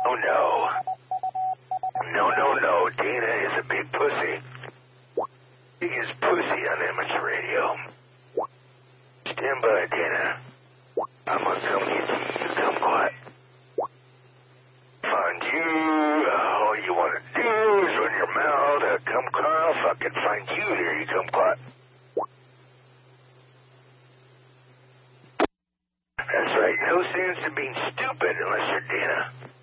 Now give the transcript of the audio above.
Oh, no. No. Dana is a big pussy. Biggest pussy on amateur radio. Stand by, Dana. I'm gonna come get you, kumquat. Find you. All you wanna do is run your mouth. Kumquat. I'll fucking find you here, you kumquat. That's right. No sense in being stupid unless you're Dana.